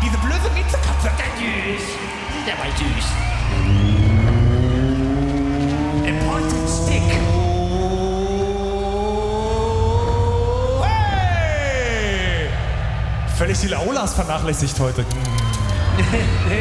diese blöde Miezekatze. Der war süß. Important Stick. Hey! Völlig die Laulas vernachlässigt heute.